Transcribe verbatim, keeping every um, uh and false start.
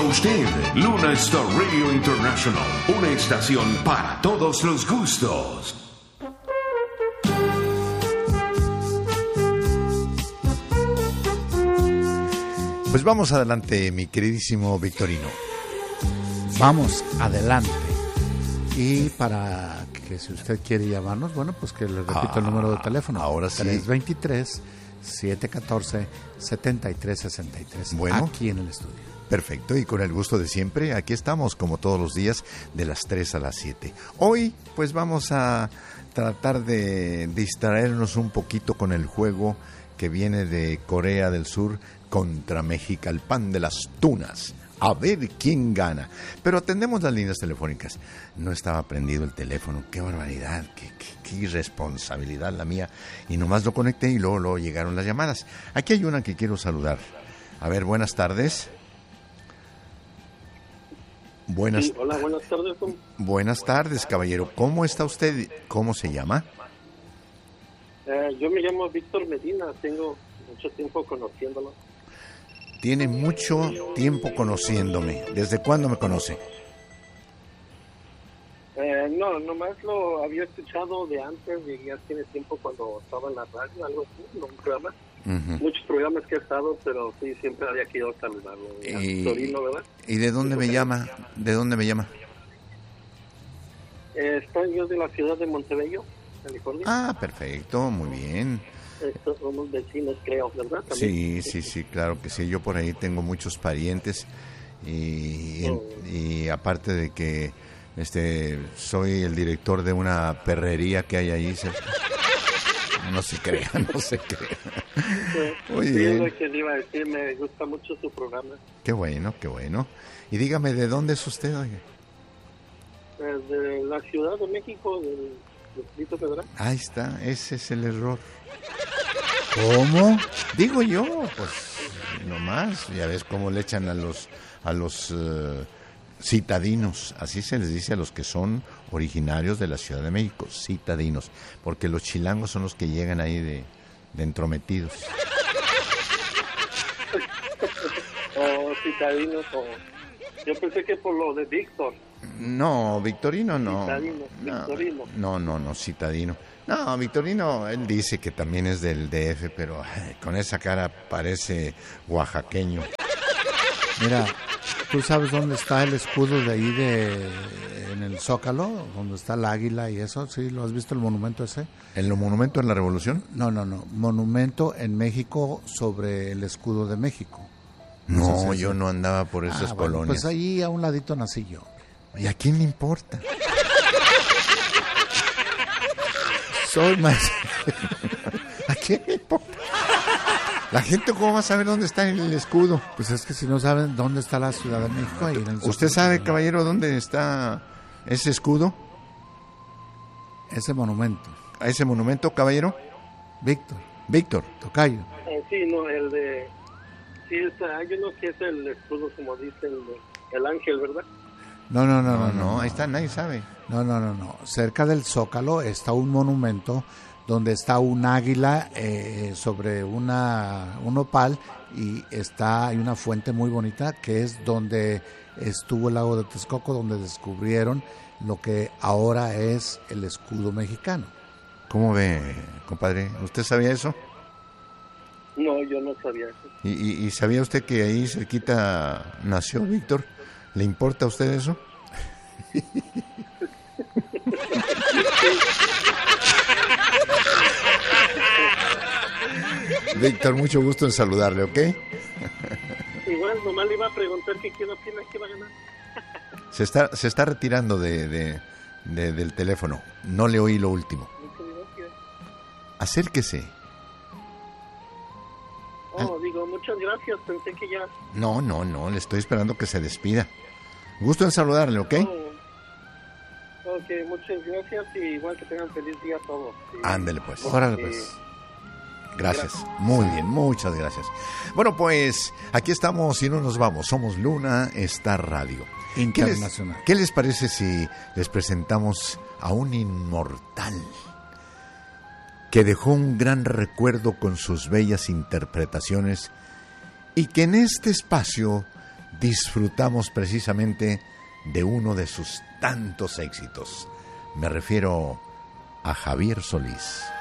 usted, Luna Star Radio International, una estación para todos los gustos. Pues vamos adelante, mi queridísimo Victorino. Vamos adelante. Y para que si usted quiere llamarnos, bueno, pues que le repito ah, el número de teléfono. Ahora sí. tres dos tres, siete uno cuatro, siete tres seis tres. Bueno. Aquí en el estudio. Perfecto, y con el gusto de siempre, aquí estamos como todos los días de las tres a las siete. Hoy pues vamos a tratar de distraernos un poquito con el juego que viene de Corea del Sur contra México, el pan de las tunas. A ver quién gana. Pero atendemos las líneas telefónicas. No estaba prendido el teléfono. Qué barbaridad, qué, qué, qué irresponsabilidad la mía. Y nomás lo conecté y luego, luego llegaron las llamadas. Aquí hay una que quiero saludar. A ver, buenas tardes. Buenas, sí, hola, buenas tardes. ¿Cómo? Buenas tardes, caballero. ¿Cómo está usted? ¿Cómo se llama? Eh, yo me llamo Víctor Medina. Tengo mucho tiempo conociéndolo. Tiene mucho tiempo conociéndome. ¿Desde cuándo me conoce? Eh, no, nomás lo había escuchado de antes, y ya tiene tiempo cuando estaba en la radio, algo así, en un programa. Uh-huh. Muchos programas que he estado, pero sí, siempre había querido saludarlo. Y, Torino, ¿verdad? ¿Y de dónde me llama? ¿De dónde me llama? Eh, estoy yo de la ciudad de Montebello, California. Ah, perfecto, muy bien. Estos somos vecinos, creo, ¿verdad? ¿También? Sí, sí, sí, claro que sí. Yo por ahí tengo muchos parientes y, oh. y, y aparte de que este soy el director de una perrería que hay ahí. Se... No se crea, no se crea. Muy bien. Sí, lo que le iba a decir, me gusta mucho su programa. Qué bueno, qué bueno. Y dígame, ¿de dónde es usted, oye? De la Ciudad de México, del Distrito Federal. Ahí está, ese es el error. ¿Cómo? Digo yo, pues nomás, ya ves cómo le echan a los a los uh, citadinos, así se les dice a los que son originarios de la Ciudad de México, citadinos, porque los chilangos son los que llegan ahí de, de entrometidos. O citadinos, o... Yo pensé que por lo de Víctor. No, Victorino no. Citadino, Victorino. No, no, no, citadino. No, Victorino, él dice que también es del D F, pero ay, con esa cara parece oaxaqueño. Mira, ¿tú sabes dónde está el escudo de ahí de en el Zócalo? Donde está el águila y eso, ¿sí? ¿Lo has visto el monumento ese? ¿El monumento en la Revolución? No, no, no. Monumento en México sobre el escudo de México. No, no sé yo no andaba por esas ah, colonias. Bueno, pues ahí a un ladito nací yo. ¿Y a quién le importa? Soy más... ¿A quién le importa? ¿La gente cómo va a saber dónde está el escudo? Pues es que si no saben dónde está la Ciudad de México... Ahí en el ¿Usted sabe, caballero, dónde está ese escudo? Ese monumento. ¿A ese monumento, caballero? Víctor. Víctor. Tocayo. Eh, sí, no, el de... Sí, está, hay uno que es el escudo, como dicen, el, el ángel, ¿verdad? No, no, no, no, no, no, no, ahí está, nadie sabe. No, no, no, no. Cerca del Zócalo está un monumento donde está un águila eh, sobre una un opal y está hay una fuente muy bonita que es donde estuvo el lago de Texcoco, donde descubrieron lo que ahora es el escudo mexicano. ¿Cómo ve, compadre? ¿Usted sabía eso? No, yo no sabía eso. ¿Y, y, y sabía usted que ahí cerquita nació Víctor? ¿Le importa a usted eso? Víctor, mucho gusto en saludarle, ¿ok? Igual, nomás le iba a preguntar que quién opina que va a ganar. Se está, se está retirando de, de, de, del teléfono. No le oí lo último. Acérquese. Oh, digo, muchas gracias, pensé que ya... No, no, no, le estoy esperando que se despida. Gusto en saludarle, ¿ok? Oh, ok, muchas gracias y igual que tengan feliz día a todos. Sí. Ándele pues. Órale pues. Gracias. Muy bien, muchas gracias. Bueno, pues aquí estamos y no nos vamos. Somos Luna Star Radio. Internacional. ¿Qué les, ¿Qué les parece si les presentamos a un inmortal que dejó un gran recuerdo con sus bellas interpretaciones y que en este espacio disfrutamos precisamente de uno de sus tantos éxitos. Me refiero a Javier Solís.